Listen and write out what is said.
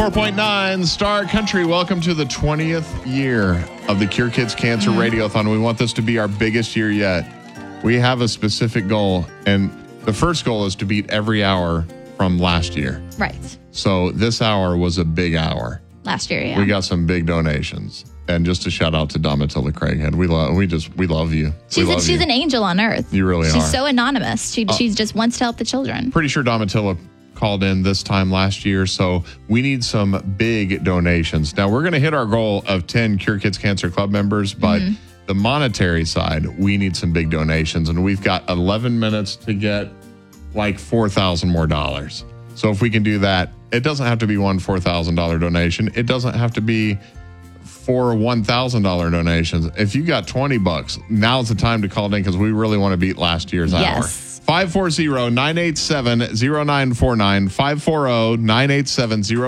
94.9 Star Country. Welcome to the 20th year of the Cure Kids Cancer Radiothon. We want this to be our biggest year yet. We have a specific goal, and the first goal is to beat every hour from last year. Right. So this hour was a big hour. Last year, yeah. We got some big donations. And just a shout out to Domitilla Craighead. We love you. She's an angel on earth. You really are. She's so anonymous. She just wants to help the children. Pretty sure Domitilla called in this time last year, so we need some big donations. Now, we're going to hit our goal of 10 Cure Kids Cancer Club members, but the monetary side, we need some big donations, and we've got 11 minutes to get like $4,000 more dollars. So if we can do that, it doesn't have to be one $4,000 donation. It doesn't have to be 4 $1,000 donations. If you got $20, now's the time to call in because we really want to beat last year's hour. 540-987-0949, 540-987-0949.